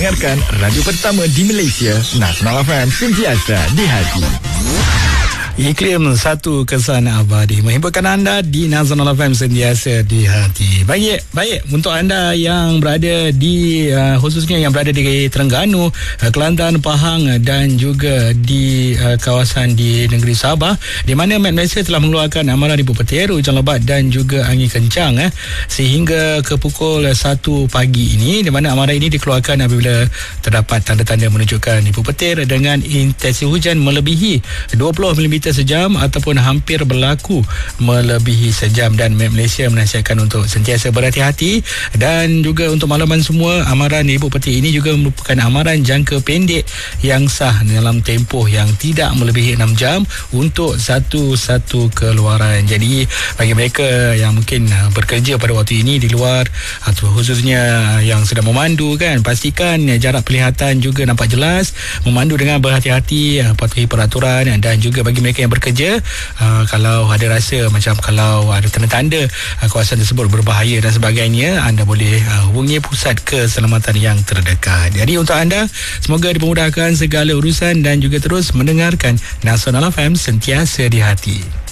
mendengarkan radio pertama di Malaysia, Nasional FM, sentiasa di hati. Iklim satu kesan abadi menghiburkan anda di Nasional FM, sentiasa di hati. Baik untuk anda yang berada di khususnya yang berada di Terengganu, Kelantan, Pahang dan juga di kawasan di negeri Sabah, di mana Met Malaysia telah mengeluarkan amaran ibu petir, hujan lebat dan juga angin kencang sehingga ke pukul 1 pagi ini, di mana amaran ini dikeluarkan apabila terdapat tanda-tanda menunjukkan ibu petir dengan intensi hujan melebihi 20 mm sejam ataupun hampir berlaku melebihi sejam, dan Met Malaysia menasihatkan untuk sentiasa berhati-hati. Dan juga untuk makluman semua, amaran ibu petir ini juga merupakan amaran jangka pendek yang sah dalam tempoh yang tidak melebihi 6 jam untuk satu-satu keluaran. Jadi bagi mereka yang mungkin bekerja pada waktu ini di luar atau khususnya yang sedang memandu, kan, pastikan jarak penglihatan juga nampak jelas, memandu dengan berhati-hati, patuhi peraturan. Dan juga bagi mereka yang bekerja, kalau ada rasa macam kalau ada tanda-tanda kawasan tersebut berbahaya dan sebagainya, anda boleh hubungi pusat keselamatan yang terdekat. Jadi untuk anda, semoga dipermudahkan segala urusan dan juga terus mendengarkan Nasional FM, sentiasa di hati.